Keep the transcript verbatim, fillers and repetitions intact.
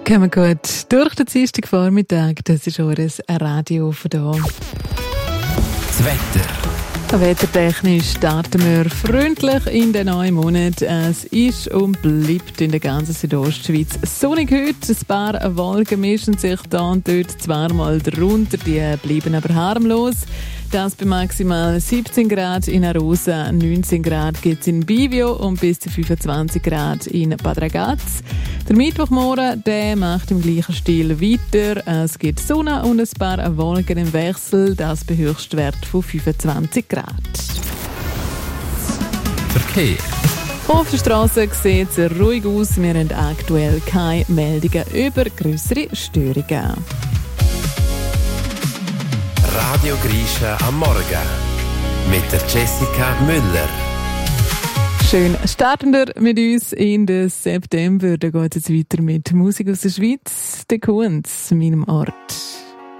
Kommen wir gut durch den Dienstagvormittag. Das ist eures Radio von hier. Das Wetter. Wettertechnisch starten wir freundlich in den neuen Monat. Es ist und bleibt in der ganzen Südostschweiz sonnig heute. Ein paar Wolken mischen sich da und dort zweimal drunter, die bleiben aber harmlos. Das bei maximal siebzehn Grad in Arosa, neunzehn Grad gibt es in Bivio und bis zu fünfundzwanzig Grad in Bad Ragaz. Der Mittwochmorgen, der macht im gleichen Stil weiter. Es gibt Sonne und ein paar Wolken im Wechsel, das bei Höchstwert von fünfundzwanzig Grad. Verkehr. Auf der Straße sieht es ruhig aus. Wir haben aktuell keine Meldungen über grössere Störungen. Radio Grisha am Morgen mit der Jessica Müller. Schön starten wir mit uns in den September. Da geht es jetzt weiter mit Musik aus der Schweiz, der Kunz, meinem Ort.